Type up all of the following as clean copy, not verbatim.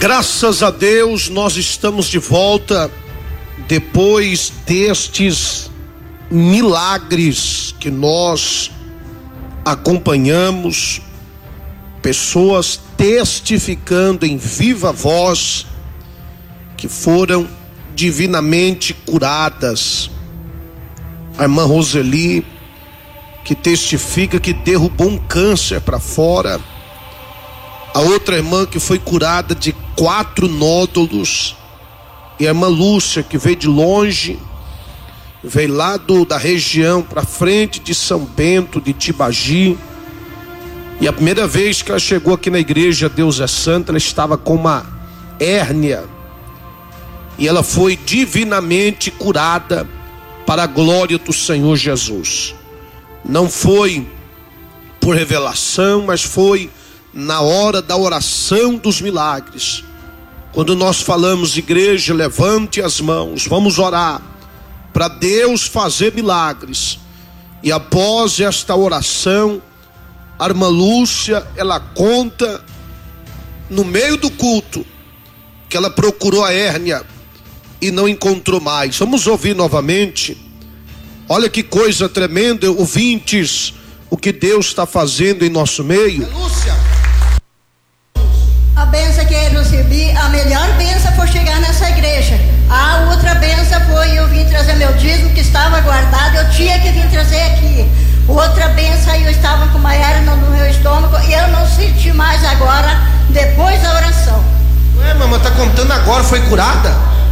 Graças a Deus nós estamos de volta depois destes milagres que nós acompanhamos, pessoas testificando em viva voz que foram divinamente curadas. A irmã Roseli, que testifica que derrubou um câncer para fora. A outra irmã que foi curada de 4 nódulos. E a irmã Lúcia, que veio de longe, veio lá da região para frente de São Bento, de Tibagi. E a primeira vez que ela chegou aqui na igreja Deus é Santo, ela estava com uma hérnia. E ela foi divinamente curada para a glória do Senhor Jesus. Não foi por revelação, mas foi na hora da oração dos milagres. Quando nós falamos, igreja, levante as mãos, vamos orar para Deus fazer milagres. E após esta oração, a irmã Lúcia, ela conta no meio do culto que ela procurou a hérnia e não encontrou mais. Vamos ouvir novamente. Olha que coisa tremenda, ouvintes, o que Deus está fazendo em nosso meio. Lúcia, a benção que eu recebi, a melhor benção foi chegar nessa igreja. A outra benção foi eu vim trazer meu dízimo que estava guardado, eu tinha que vir trazer aqui. Outra benção, eu estava com uma hérnia no meu estômago e eu não senti mais agora, depois da oração. Ué, mamãe, tá contando agora, foi curada?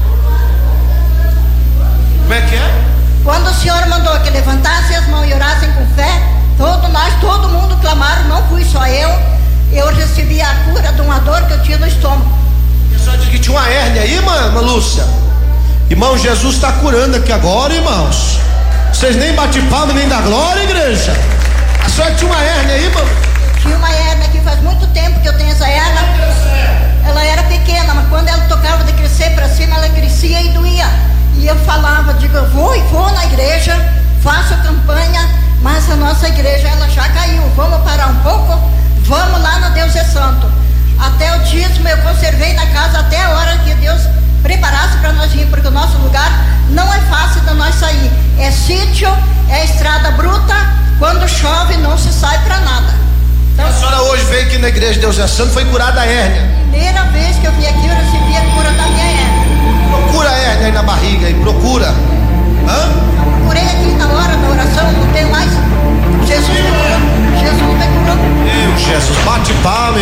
Como é que é? Quando o Senhor mandou que levantassem as mãos e orassem com fé, todo mundo clamaram, não fui só eu recebi a cura de uma dor que eu tinha no estômago. A senhora disse que tinha uma hérnia aí, irmã Lúcia? Irmão, Jesus está curando aqui agora, irmãos. Vocês nem batem palma nem dá glória, igreja. A senhora tinha uma hérnia aí, irmão? Tinha uma hérnia aqui, faz muito tempo que eu tenho essa hérnia. Ela era pequena, mas quando ela tocava de crescer para cima, ela crescia e doía. E eu falava, digo, eu vou na igreja, faço campanha, mas a nossa igreja, ela já caiu. Vamos parar um pouco? Vamos lá no Deus é Santo. Até o dízimo eu conservei na casa até a hora que Deus preparasse para nós ir, porque o nosso lugar não é fácil de nós sair. É sítio, é estrada bruta, quando chove não se sai para nada. Então, a senhora hoje veio aqui na igreja Deus é Santo, foi curada a hérnia. Primeira vez que eu vim aqui, eu recebi a cura da minha hérnia. Procura a hérnia aí na barriga, aí, procura. Eu procurei aqui na hora da oração, não tem mais. Jesus me curou. Jesus me curou. Meu Jesus, bate palma.